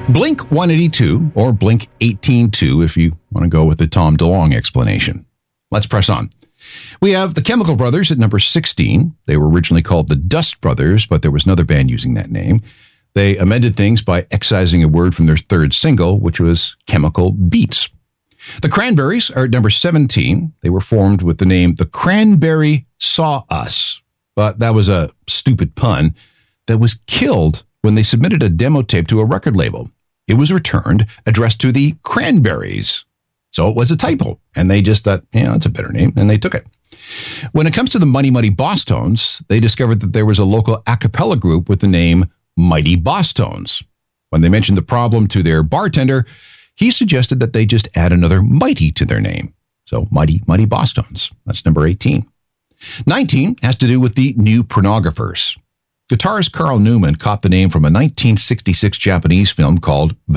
Blink 182, or Blink 182 if you want to go with the Tom DeLonge explanation. Let's press on. We have the Chemical Brothers at number 16. They were originally called the Dust Brothers, but there was another band using that name. They amended things by excising a word from their third single, which was Chemical Beats. The Cranberries are at number 17. They were formed with the name The Cranberry Saw Us, but that was a stupid pun that was killed when they submitted a demo tape to a record label. It was returned, addressed to the Cranberries. So it was a typo, and they just thought, it's a better name, and they took it. When it comes to the Muddy Muddy Bosstones, they discovered that there was a local a cappella group with the name Mighty Bosstones. When they mentioned the problem to their bartender, he suggested that they just add another mighty to their name. So Mighty Mighty Bosstones. That's number 18. 19 has to do with the New Pornographers. Guitarist Carl Newman caught the name from a 1966 Japanese film called